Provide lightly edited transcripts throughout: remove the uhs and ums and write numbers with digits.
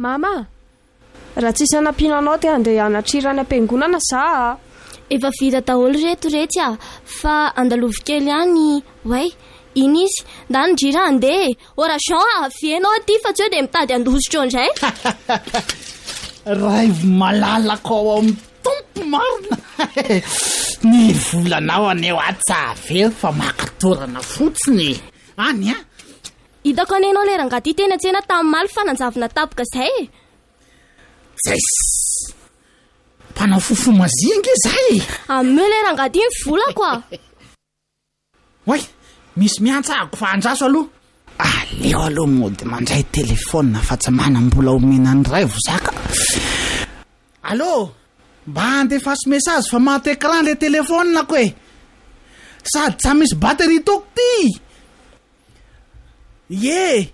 Mama, raha tsisy anampiananao te andeha anatrirany am-piangonana sa? Efa vita daholo reto fa andalovy-kely ihany. Way, iny izy, ndany jira andeha. Orasion vienao aty fa tsy hoe dia mitady andosotro indray. Raivo malalaka ao amin'ny tompo marina. Ny volanao aneo atsaveo fa makatorana fotsiny. Any a? Hitako anenao lerangaty teny an-tsena tamin'ny maly fa nanjavina tapoka izay. Zay mpanao fofomazinga izay. Ameo lerangaty ny volako. Way, misy miantsahako fa andraso aloha. Aleo aloha mody mandray telefona fa tsy manam-bola omena ny Raivo zaka. Allô, mba andefaso message fa maty écran le telefona ko e. Sady tsy misy batterie toko ty. Ye.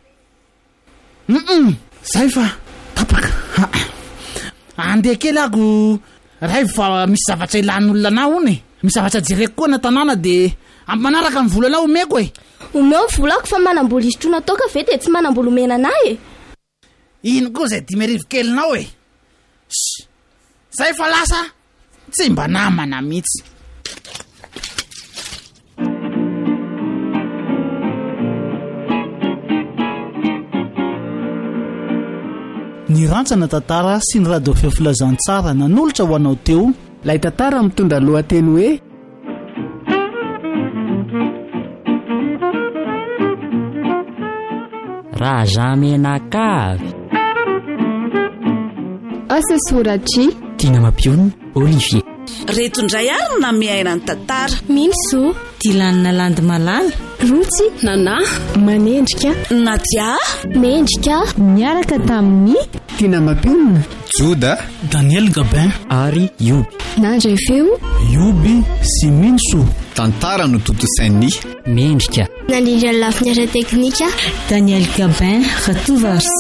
Zay fa tapaka. Andeha kely ako Raivo fa misy zavatra ilan'olona na hony. Misy zavatra jereko koa na tanàna de manaraka ny volanao omeko e. Omeo volako fa manam-bola isotrona toka ve de tsy manam-bola omena anay e. Ino koa zay 10,000 kelinao e. Zay fa lasa tsy mba namana mihitsy. Ny rantsana tantara sy ny radio feo filazantsara nanolotra ho anao teo. Lay tantara mitondra lohateny hoe raha zamenakavy. Asa soratry Tina Mampiona, Olivier. Reto indray ary na miaina ny tantara. Minso Dilanina landy malala. Rotsy Nana manendrika Nadia mendrika miaraka tamin'ny Tina Mampiona, Joda, Daniel Gabin Ary Yobi. nandray feo Yobi sy Minso. Tantara no totosainy Mendrika nandrindra ny lafiny ara teknika Daniel Gabin, Ratova